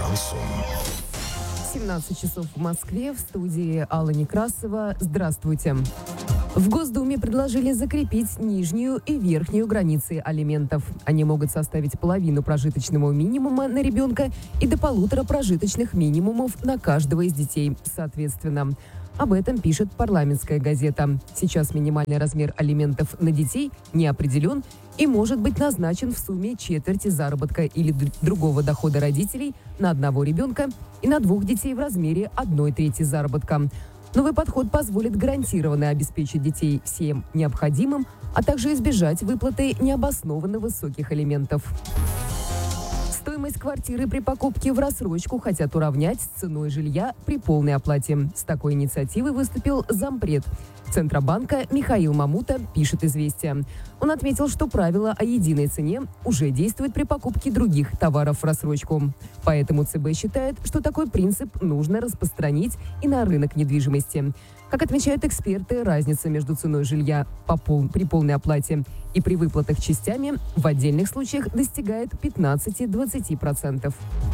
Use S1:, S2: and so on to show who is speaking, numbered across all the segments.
S1: Шансон.
S2: 17 часов в Москве, в студии Алла Некрасова. Здравствуйте. В Госдуме предложили закрепить нижнюю и верхнюю границы алиментов. Они могут составить половину прожиточного минимума на ребенка и до 1,5 прожиточных минимумов на каждого из детей, соответственно. Об этом пишет «Парламентская газета». Сейчас минимальный размер алиментов на детей не определен и может быть назначен в сумме четверти заработка или другого дохода родителей на одного ребенка и на 2 детей в размере 1/3 заработка. Новый подход позволит гарантированно обеспечить детей всем необходимым, а также избежать выплаты необоснованно высоких алиментов. Стоимость квартиры при покупке в рассрочку хотят уравнять с ценой жилья при полной оплате. С такой инициативой выступил зампред Центробанка Михаил Мамута, пишет «Известия». Он отметил, что правило о единой цене уже действует при покупке других товаров в рассрочку. Поэтому ЦБ считает, что такой принцип нужно распространить и на рынок недвижимости. Как отмечают эксперты, разница между ценой жилья при полной оплате и при выплатах частями в отдельных случаях достигает 15-20%.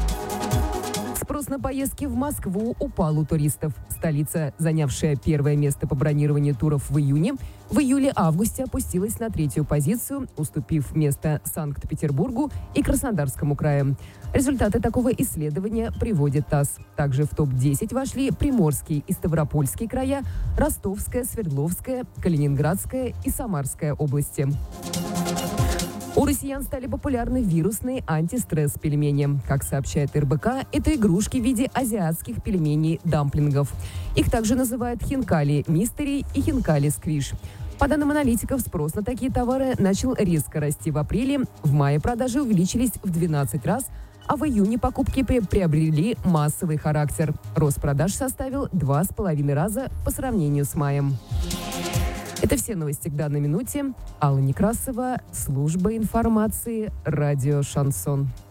S2: Спрос на поездки в Москву упал у туристов. Столица, занявшая первое место по бронированию туров в июне, в июле-августе опустилась на 3-ю позицию, уступив место Санкт-Петербургу и Краснодарскому краю. Результаты такого исследования приводит ТАСС. Также в топ-10 вошли Приморский и Ставропольский края, Ростовская, Свердловская, Калининградская и Самарская области. У россиян стали популярны вирусные антистресс-пельмени. Как сообщает РБК, это игрушки в виде азиатских пельменей-дамплингов. Их также называют хинкали-мистери и хинкали-сквиш. По данным аналитиков, спрос на такие товары начал резко расти в апреле. В мае продажи увеличились в 12 раз, а в июне покупки приобрели массовый характер. Рост продаж составил 2,5 раза по сравнению с маем. Это все новости к данной минуте. Алла Некрасова, служба информации, радио «Шансон».